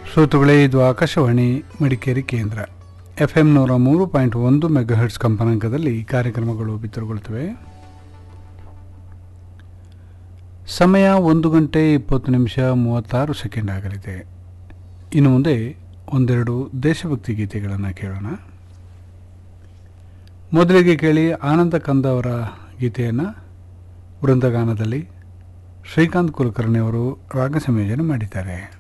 ಶ್ರೋತೃಗಳೇ, ಇದು ಆಕಾಶವಾಣಿ ಮಡಿಕೇರಿ ಕೇಂದ್ರ. FM 103.1 ಮೆಗಾಹರ್ಟ್ಸ್ ಕಂಪನಾಂಕದಲ್ಲಿ ಕಾರ್ಯಕ್ರಮಗಳು ಬಿತ್ತರಗೊಳ್ಳುತ್ತವೆ. ಸಮಯ 1 ಗಂಟೆ 20 ನಿಮಿಷ 36 ಸೆಕೆಂಡ್ ಆಗಲಿದೆ. ಇನ್ನು ಮುಂದೆ ಒಂದೆರಡು ದೇಶಭಕ್ತಿ ಗೀತೆಗಳನ್ನು ಕೇಳೋಣ. ಮೊದಲಿಗೆ ಕೇಳಿ ಆನಂದ ಕಂದ ಅವರ ಗೀತೆಯನ್ನು ವೃಂದಗಾನದಲ್ಲಿ ಶ್ರೀಕಾಂತ್ ಕುಲಕರ್ಣಿ ಅವರು ರಾಗ ಸಂಯೋಜನೆ ಮಾಡಿದ್ದಾರೆ.